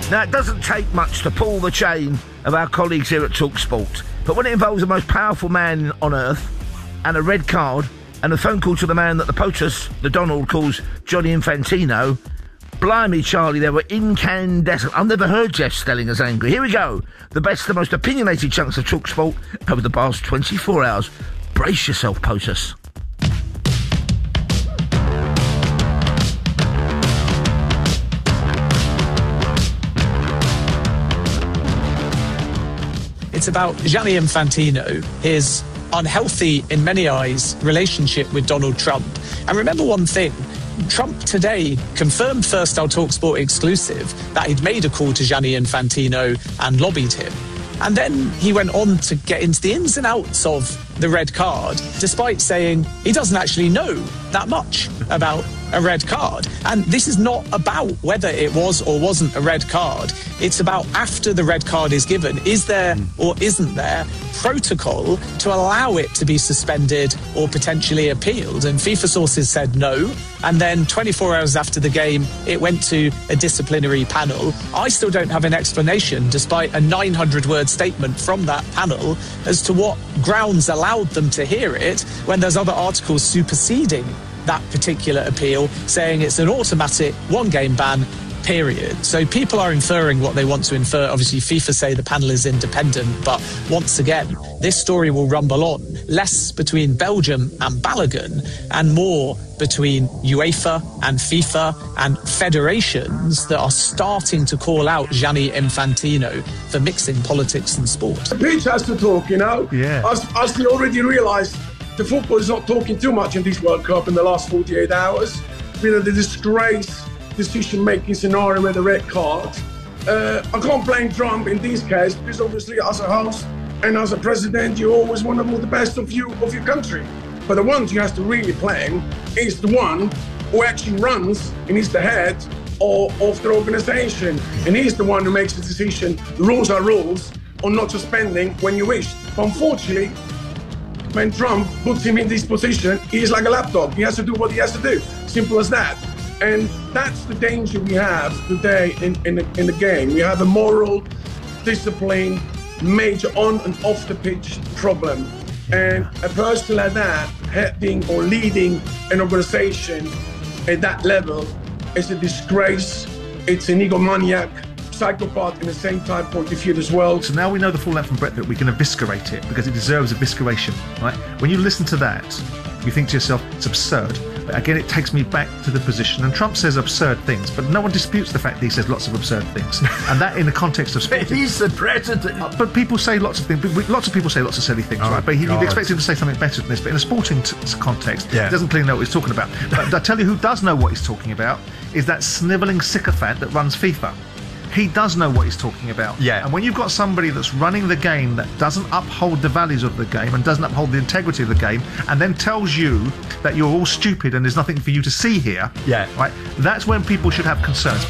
Now, it doesn't take much to pull the chain of our colleagues here at TalkSport, but when it involves the most powerful man on earth and a red card and a phone call to the man that the POTUS, the Donald, calls Johnny Infantino, blimey, Charlie, they were incandescent. I've never heard Jeff Stelling as angry. Here we go. The best, the most opinionated chunks of TalkSport over the past 24 hours. Brace yourself, POTUS. It's about Gianni Infantino, his unhealthy, in many eyes, relationship with Donald Trump. And remember one thing, Trump today confirmed First Our TalkSport exclusive that he'd made a call to Gianni Infantino and lobbied him. And then he went on to get into the ins and outs of the red card, despite saying he doesn't actually know that much about a red card. And this is not about whether it was or wasn't a red card. It's about after the red card is given, is there or isn't there protocol to allow it to be suspended or potentially appealed? And FIFA sources said no. And then 24 hours after the game, it went to a disciplinary panel. I still don't have an explanation, despite a 900-word statement from that panel, as to what grounds allowed them to hear it when there's other articles superseding that particular appeal, saying it's an automatic one-game ban, period. So people are inferring what they want to infer. Obviously, FIFA say the panel is independent, but once again, this story will rumble on. Less between Belgium and Balogun and more between UEFA and FIFA and federations that are starting to call out Gianni Infantino for mixing politics and sport. The pitch has to talk, you know? Yeah. As we already realised, the football is not talking too much in this World Cup in the last 48 hours. You know, the disgrace decision-making scenario with the red card. I can't blame Trump in this case, because obviously as a host and as a president, you always want to do the best of your country. But the ones you have to really blame is the one who actually runs and is the head of the organisation. And he's the one who makes the decision. The rules are rules on not suspending when you wish. But unfortunately, when Trump puts him in this position, he's like a lapdog. He has to do what he has to do. Simple as that. And that's the danger we have today in the game. We have a moral, discipline, major on and off the pitch problem. And a person like that, heading or leading an organization at that level, is a disgrace. It's an egomaniac, psychopath in the same time point of view as well. So now we know the full length and breadth of it, we can eviscerate it because it deserves evisceration, right? When you listen to that, you think to yourself, it's absurd. But again, it takes me back to the position. And Trump says absurd things, but no one disputes the fact that he says lots of absurd things. And that in the context of sport. He's the president. But people say lots of things. Lots of people say lots of silly things, right? But you'd expect him to say something better than this. But in a sporting context, he doesn't clearly know what he's talking about. But I tell you who does know what he's talking about is that snivelling sycophant that runs FIFA. He does know what he's talking about. Yeah. And when you've got somebody that's running the game that doesn't uphold the values of the game and doesn't uphold the integrity of the game and then tells you that you're all stupid and there's nothing for you to see here, right? That's when people should have concerns.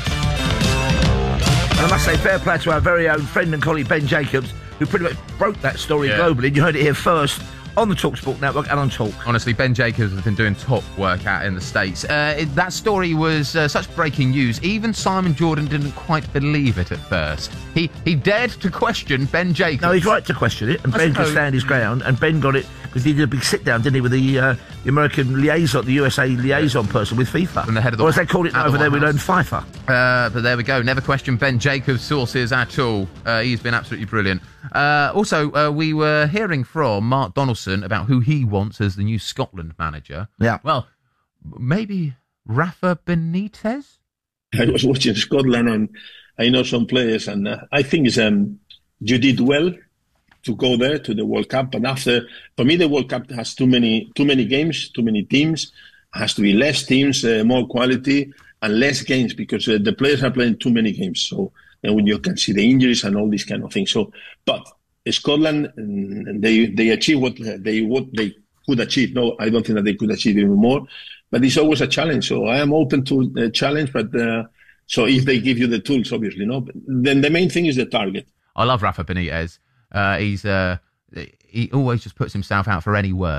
And I must say, fair play to our very own friend and colleague Ben Jacobs, who pretty much broke that story globally. And you heard it here first on the TalkSport Network and on Talk. Honestly, Ben Jacobs has been doing top work out in the States. That story was such breaking news. Even Simon Jordan didn't quite believe it at first. He dared to question Ben Jacobs. No, he's right to question it, and Ben could stand his ground, and Ben got it because he did a big sit-down, didn't he, with the American liaison, the USA liaison person with FIFA. And the head of the or as they called it over there, we learned FIFA. But there we go. Never question Ben Jacobs' sources at all. He's been absolutely brilliant. Also, we were hearing from Mark Donaldson about who he wants as the new Scotland manager. Yeah. Well, maybe Rafa Benitez? I was watching Scotland and I know some players and I think you did well to go there to the World Cup. But for me, the World Cup has too many games, too many teams. Has to be less teams, more quality and less games because the players are playing too many games. So then when you can see the injuries and all these kind of things. So, but Scotland, they achieve what they could achieve. No, I don't think that they could achieve even more. But it's always a challenge. So I am open to the challenge. But so if they give you the tools, obviously, no. But then the main thing is the target. I love Rafa Benitez. He always just puts himself out for any work. Yeah.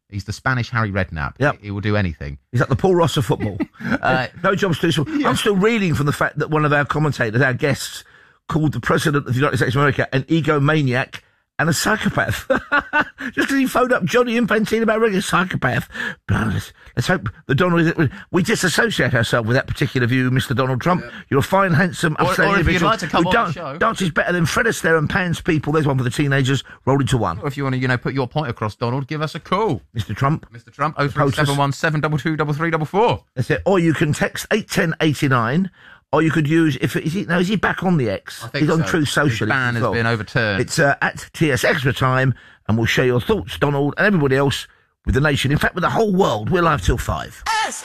He's the Spanish Harry Redknapp. Yep. He will do anything. He's like the Paul Ross of football. No jobs too small. I'm still reeling from the fact that one of our commentators, our guests, called the President of the United States of America an egomaniac and a psychopath. Just because he phoned up Johnny Infantino about being a psychopath. But let's hope the Donald... We disassociate ourselves with that particular view, Mr. Donald Trump. Yeah. You're a fine, handsome, upstanding or if individual. you'd like to come on the show. Dances better than Fred Astaire and Pan's people. There's one for the teenagers. Roll into one. Or if you want to, put your point across, Donald, give us a call. Mr. Trump. 0371 722 3344. That's it. Or you can text 81089... Or you could use, is he back on the X? I think he's on so. Truth Social. His ban has been overturned. It's at TS Extra Time, and we'll share your thoughts, Donald, and everybody else with the nation. In fact, with the whole world. We're live till 5.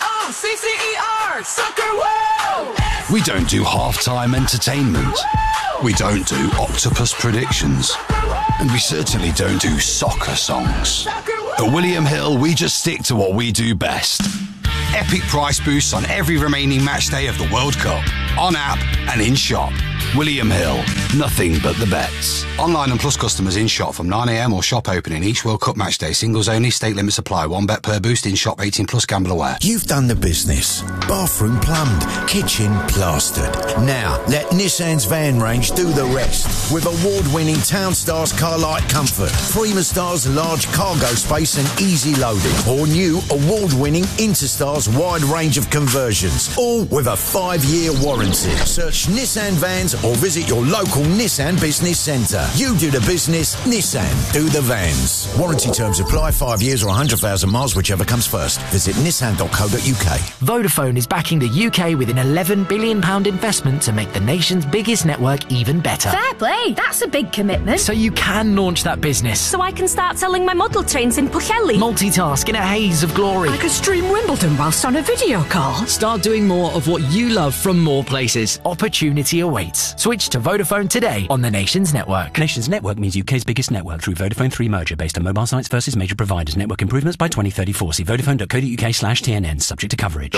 SOCCER, Soccer World! We don't do halftime entertainment. We don't do octopus predictions. And we certainly don't do soccer songs. At William Hill, we just stick to what we do best. Epic price boosts on every remaining match day of the World Cup. On app and in shop. William Hill. Nothing but the bets. Online and Plus customers in shop from 9 a.m. or shop opening each World Cup match day. Singles only. State limits apply. 1 bet per boost in shop. 18 plus. Gamble aware. You've done the business. Bathroom plumbed. Kitchen plastered. Now, let Nissan's van range do the rest. With award-winning Townstars car light comfort. Prima Stars large cargo space and easy loading. Or new award-winning Interstars wide range of conversions. All with a 5-year warranty. Search Nissan Vans or visit your local Nissan Business Centre. You do the business, Nissan do the vans. Warranty terms apply, 5 years or 100,000 miles, whichever comes first. Visit nissan.co.uk. Vodafone is backing the UK with an £11 billion investment to make the nation's biggest network even better. Fair play, that's a big commitment. So you can launch that business. So I can start selling my model trains in Pwllheli. Multitask in a haze of glory. I could stream Wimbledon whilst on a video call. Start doing more of what you love from more places. Opportunity awaits. Switch to Vodafone today on the Nations Network. Nations Network means UK's biggest network through Vodafone 3 merger based on mobile sites versus major providers. Network improvements by 2034. See vodafone.co.uk/TNN. Subject to coverage.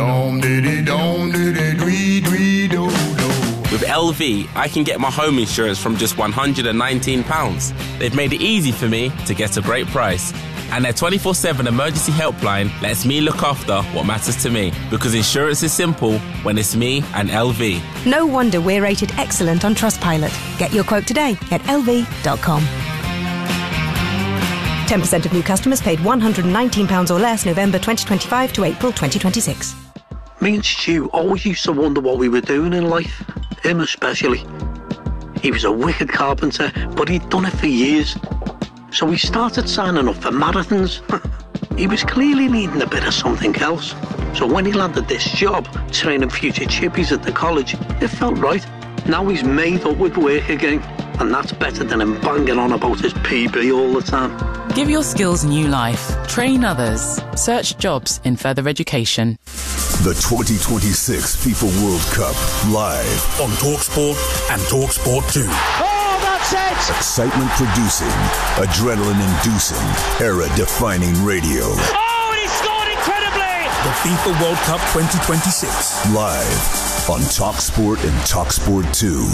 With LV, I can get my home insurance from just £119. They've made it easy for me to get a great price. And their 24/7 emergency helpline lets me look after what matters to me. Because insurance is simple when it's me and LV. No wonder we're rated excellent on Trustpilot. Get your quote today at lv.com. 10% of new customers paid £119 or less November 2025 to April 2026. Me and Stu always used to wonder what we were doing in life. Him especially. He was a wicked carpenter, but he'd done it for years. So we started signing up for marathons. He was clearly needing a bit of something else. So when he landed this job, training future chippies at the college, it felt right. Now he's made up with work again. And that's better than him banging on about his PB all the time. Give your skills new life. Train others. Search jobs in further education. The 2026 FIFA World Cup live on TalkSport and TalkSport 2. Oh, that's it! Excitement producing, adrenaline inducing, era defining radio. Oh, and he scored incredibly! The FIFA World Cup 2026 live on TalkSport and TalkSport 2.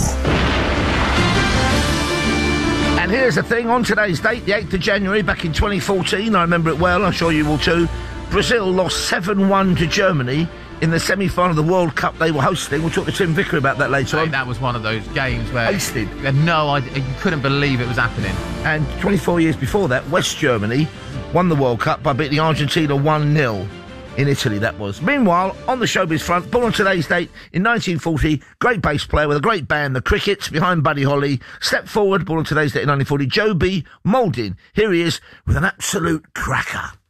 And here's the thing, on today's date, the 8th of January, back in 2014, I remember it well, I'm sure you will too, Brazil lost 7-1 to Germany in the semi-final of the World Cup they were hosting. We'll talk to Tim Vicker about that later on. That was one of those games where Hasted. You had no idea, you couldn't believe it was happening. And 24 years before that, West Germany won the World Cup by beating Argentina 1-0. In Italy, that was. Meanwhile, on the showbiz front, born on today's date in 1940, great bass player with a great band, The Crickets, behind Buddy Holly. Step forward, born on today's date in 1940, Joe B. Moulding. Here he is with an absolute cracker.